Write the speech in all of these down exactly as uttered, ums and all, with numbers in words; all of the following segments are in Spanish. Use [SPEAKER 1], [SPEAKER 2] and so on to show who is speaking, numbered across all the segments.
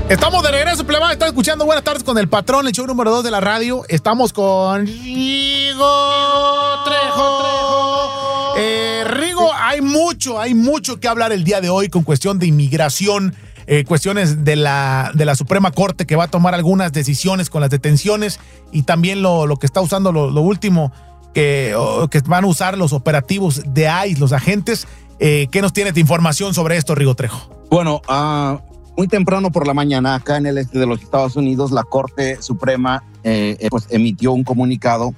[SPEAKER 1] Estamos de regreso, plebada. Están escuchando Buenas Tardes con el Patrón, el show número dos de la radio. Estamos con Rigo Trejo. Eh, Rigo, hay mucho, hay mucho que hablar el día de hoy con cuestión de inmigración, eh, cuestiones de la, de la Suprema Corte que va a tomar algunas decisiones con las detenciones y también lo, lo que está usando, lo, lo último que, oh, que van a usar los operativos de ICE, los agentes. Eh, ¿Qué nos tienes de información sobre esto, Rigo Trejo?
[SPEAKER 2] Bueno, ah... Uh... Muy temprano por la mañana, acá en el este de los Estados Unidos, la Corte Suprema eh, pues, emitió un comunicado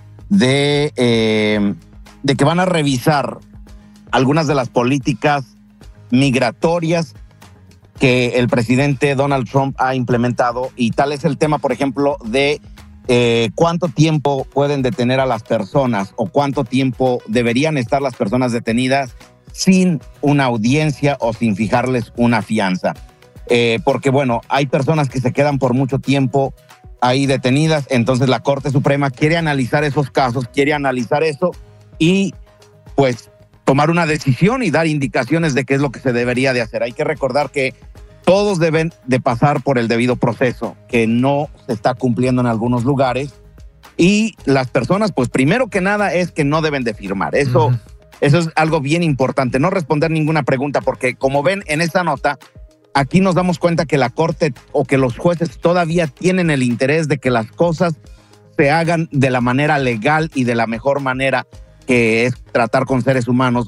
[SPEAKER 2] de, eh, de que van a revisar algunas de las políticas migratorias que el presidente Donald Trump ha implementado, y tal es el tema, por ejemplo, de eh, cuánto tiempo pueden detener a las personas o cuánto tiempo deberían estar las personas detenidas sin una audiencia o sin fijarles una fianza. Eh, porque, bueno, hay personas que se quedan por mucho tiempo ahí detenidas, entonces la Corte Suprema quiere analizar esos casos, quiere analizar eso y, pues, tomar una decisión y dar indicaciones de qué es lo que se debería de hacer. Hay que recordar que todos deben de pasar por el debido proceso, que no se está cumpliendo en algunos lugares, y las personas, pues, primero que nada es que no deben de firmar. Eso, uh-huh. eso es algo bien importante, no responder ninguna pregunta, porque como ven en esta nota, aquí nos damos cuenta que la Corte o que los jueces todavía tienen el interés de que las cosas se hagan de la manera legal y de la mejor manera, que es tratar con seres humanos,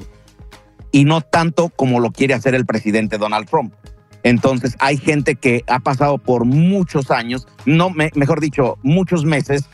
[SPEAKER 2] y no tanto como lo quiere hacer el presidente Donald Trump. Entonces hay gente que ha pasado por muchos años, no, me, mejor dicho, muchos meses,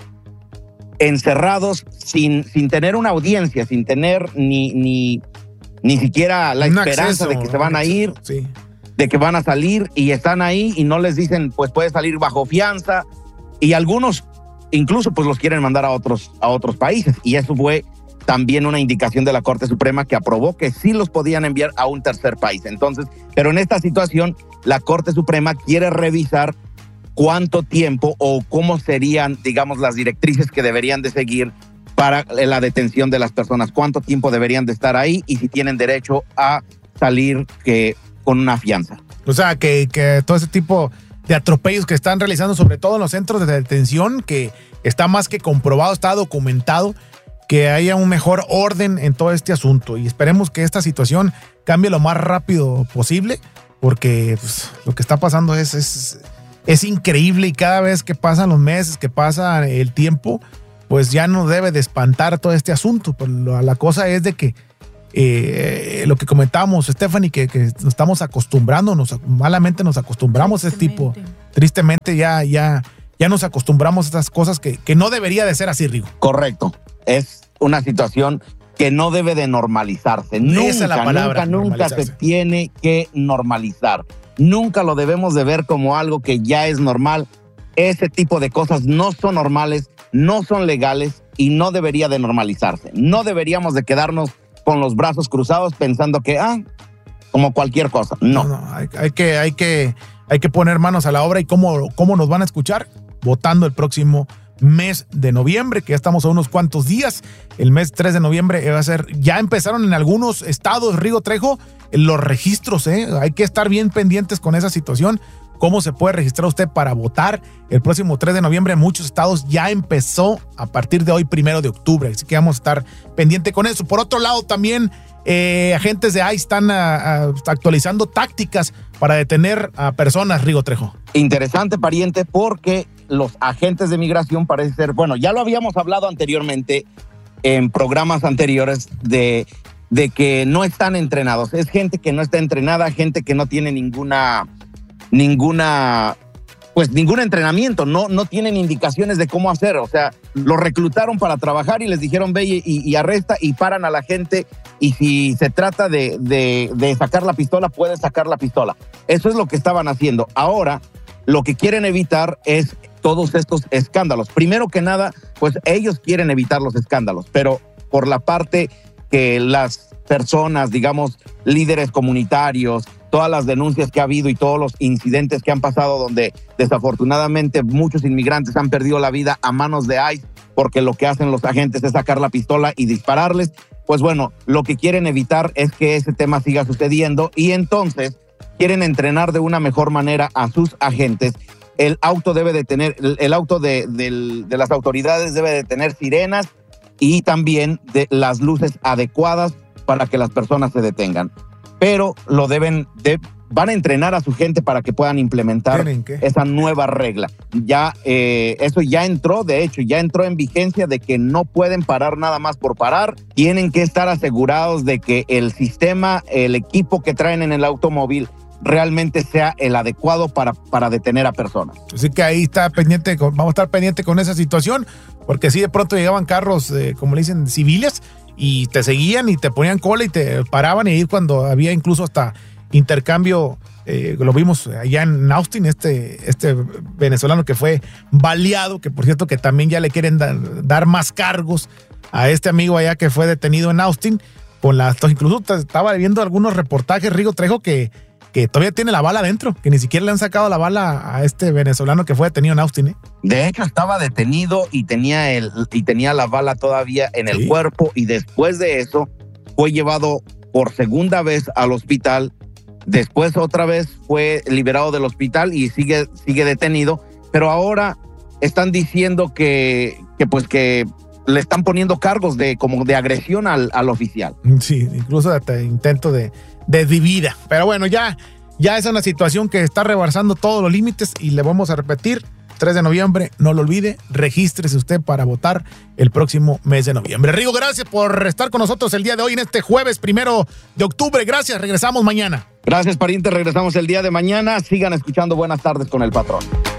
[SPEAKER 2] encerrados sin, sin tener una audiencia, sin tener ni, ni, ni siquiera la
[SPEAKER 1] un
[SPEAKER 2] esperanza
[SPEAKER 1] acceso,
[SPEAKER 2] de que se van a ir.
[SPEAKER 1] Sí.
[SPEAKER 2] De que van a salir y están ahí y no les dicen, pues puede salir bajo fianza, y algunos incluso pues los quieren mandar a otros, a otros países, y eso fue también una indicación de la Corte Suprema que aprobó que sí los podían enviar a un tercer país. Entonces, pero en esta situación la Corte Suprema quiere revisar cuánto tiempo o cómo serían, digamos, las directrices que deberían de seguir para la detención de las personas, cuánto tiempo deberían de estar ahí y si tienen derecho a salir que con una fianza.
[SPEAKER 1] O sea, que, que todo ese tipo de atropellos que están realizando, sobre todo en los centros de detención, que está más que comprobado, está documentado, que haya un mejor orden en todo este asunto. Y esperemos que esta situación cambie lo más rápido posible, porque pues, lo que está pasando es, es, es increíble, y cada vez que pasan los meses, que pasa el tiempo, pues ya no debe de espantar todo este asunto. Pero la cosa es de que Eh, lo que comentábamos, Stephanie, que, que nos estamos acostumbrando, nos, malamente nos acostumbramos a este tipo. Tristemente ya, ya, ya nos acostumbramos a estas cosas que, que no debería de ser así, Rigo.
[SPEAKER 2] Correcto. Es una situación que no debe de normalizarse. Nunca,
[SPEAKER 1] Esa es la palabra,
[SPEAKER 2] nunca, nunca se tiene que normalizar. Nunca lo debemos de ver como algo que ya es normal. Ese tipo de cosas no son normales, no son legales y no debería de normalizarse. No deberíamos de quedarnos con los brazos cruzados pensando que, ah, como cualquier cosa. No.
[SPEAKER 1] no, no hay, hay, que, hay, que, hay que poner manos a la obra. ¿Y cómo, cómo nos van a escuchar? Votando el próximo mes de noviembre, que ya estamos a unos cuantos días. El mes tres de noviembre va a ser, ya empezaron en algunos estados, Rigo Trejo, los registros, ¿eh? Hay que estar bien pendientes con esa situación. ¿Cómo se puede registrar usted para votar el próximo tres de noviembre? En muchos estados ya empezó a partir de hoy, primero de octubre. Así que vamos a estar pendiente con eso. Por otro lado, también eh, agentes de ICE están a, a, actualizando tácticas para detener a personas, Rigo Trejo.
[SPEAKER 2] Interesante, pariente, porque los agentes de migración parece ser, bueno, ya lo habíamos hablado anteriormente en programas anteriores de, de que no están entrenados. Es gente que no está entrenada, gente que no tiene ninguna... ninguna, pues ningún entrenamiento, no, no tienen indicaciones de cómo hacer. O sea, los reclutaron para trabajar y les dijeron ve y, y arresta, y paran a la gente, y si se trata de, de, de sacar la pistola, pueden sacar la pistola. Eso es lo que estaban haciendo. Ahora, lo que quieren evitar es todos estos escándalos. Primero que nada, pues ellos quieren evitar los escándalos, pero por la parte que las personas, digamos, líderes comunitarios, todas las denuncias que ha habido y todos los incidentes que han pasado donde desafortunadamente muchos inmigrantes han perdido la vida a manos de ICE porque lo que hacen los agentes es sacar la pistola y dispararles, pues bueno, lo que quieren evitar es que ese tema siga sucediendo, y entonces quieren entrenar de una mejor manera a sus agentes. El auto debe de tener, el, el auto de, de, de las autoridades debe de tener sirenas y también de las luces adecuadas para que las personas se detengan. Pero lo deben de, van a entrenar a su gente para que puedan implementar esa nueva regla. Ya eh, eso ya entró, de hecho, ya entró en vigencia de que no pueden parar nada más por parar. Tienen que estar asegurados de que el sistema, el equipo que traen en el automóvil realmente sea el adecuado para, para detener a personas.
[SPEAKER 1] Así que ahí está pendiente, vamos a estar pendiente con esa situación, porque si de pronto llegaban carros, eh, como le dicen, civiles, y te seguían y te ponían cola y te paraban, y ahí cuando había incluso hasta intercambio, eh, lo vimos allá en Austin, este, este venezolano que fue baleado, que por cierto que también ya le quieren dar, dar más cargos a este amigo allá que fue detenido en Austin, con las, incluso estaba viendo algunos reportajes, Rigo Trejo, que que todavía tiene la bala adentro, que ni siquiera le han sacado la bala a este venezolano que fue detenido en Austin, ¿eh?
[SPEAKER 2] De hecho, estaba detenido y tenía, el, y tenía la bala todavía en el sí. cuerpo, y después de eso fue llevado por segunda vez al hospital. Después otra vez fue liberado del hospital y sigue, sigue detenido, pero ahora están diciendo que, que pues que le están poniendo cargos de como de agresión al, al oficial.
[SPEAKER 1] Sí, incluso hasta intento de de vida. Pero bueno, ya, ya es una situación que está rebasando todos los límites, y le vamos a repetir, tres de noviembre, no lo olvide, regístrese usted para votar el próximo mes de noviembre. Rigo, gracias por estar con nosotros el día de hoy en este jueves primero de octubre. Gracias, regresamos mañana.
[SPEAKER 2] Gracias, pariente, regresamos el día de mañana. Sigan escuchando Buenas Tardes con el Patrón.